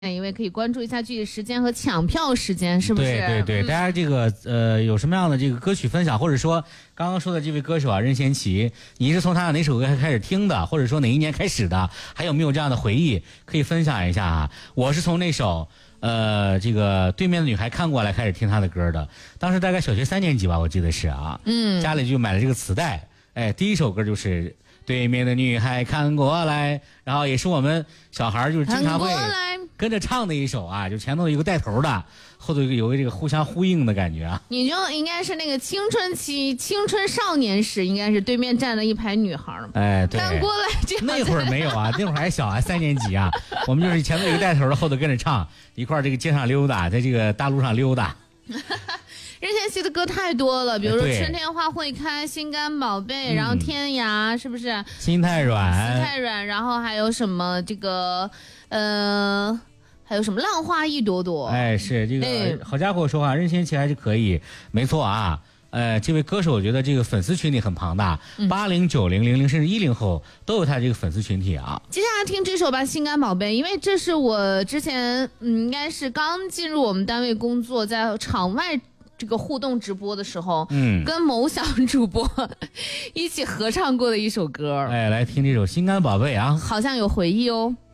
因为可以关注一下具体时间和抢票时间，是不是？ 对，大家这个有什么样的这个歌曲分享，或者说刚刚说的这位歌手啊任贤齐，你是从他的哪首歌开始听的，或者说哪一年开始的，还有没有这样的回忆可以分享一下啊？我是从那首这个对面的女孩看过来开始听他的歌的，当时大概小学3年级吧，我记得是啊，家里就买了这个磁带，第一首歌就是对面的女孩看过来，然后也是我们小孩就是经常会跟着唱的一首啊，就前头有一个带头的，后头有个这个互相呼应的感觉啊。 你就应该是那个青春期、青春少年时，应该是对面站了一排女孩对， 看过来这样。 那会儿没有啊，那会儿还小啊，3年级啊，我们就是前头有个带头的，后头跟着唱，一块这个街上溜达，在这个大路上溜达。 任贤齐的歌太多了，比如说《春天花会开》、《心肝宝贝》，然后《天涯》，是不是？ 心太软， 心太软，然后还有什么这个还有什么浪花一朵朵？ 是这个好家伙说话，任贤齐还是可以，没错啊。这位歌手我觉得这个粉丝群体很庞大，80、90、00甚至10后都有他这个粉丝群体啊。 接下来听这首吧，《心肝宝贝》，因为这是我之前应该是刚进入我们单位工作，在场外这个互动直播的时候，跟某小主播一起合唱过的一首歌。 来听这首《心肝宝贝》啊， 好像有回忆哦。